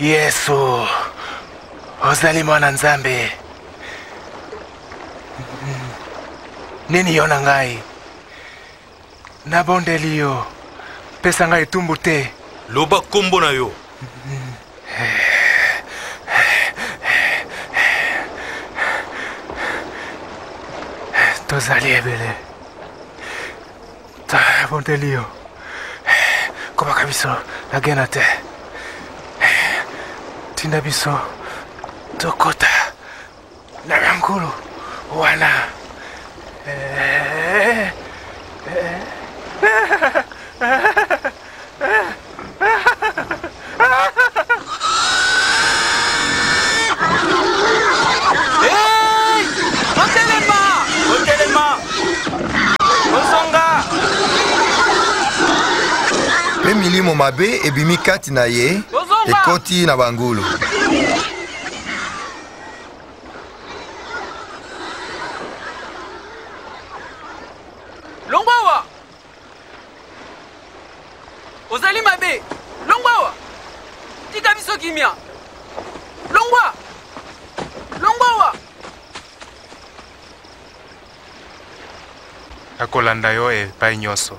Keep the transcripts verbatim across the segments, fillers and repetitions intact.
Yesu, ozali mwana Nzambe. Nini yona ngai? Nabondeli yo, pesa ngai tumbu te. Loba kombo na yo. Tozali ebele. Nabondeli yo. Kobaka biso nagena te. Tinda biso tokota na ngulu wana. Pe milimo mabe ebimi kati na ye ekoti na bangulu. Longwawa! Ozali mabe! Longwawa! Tika biso kimia! Longwa! Longwawa! Akolanda yo epai nyonso.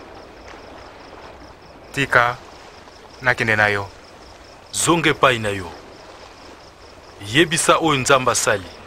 Tika nakende na yo. Zonge pai na yo. Yebisa oyo Nzambe asali.